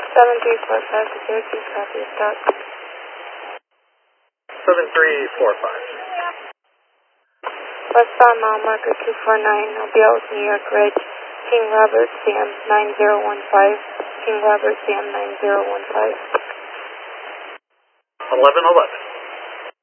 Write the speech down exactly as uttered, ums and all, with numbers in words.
seven three four five to Syracuse, copy of stock. seven three four five. Westbound mile marker two four nine, I'll be out with New York Ridge, King Robert Sam nine zero one five, King Robert Sam nine zero one five. eleven eleven.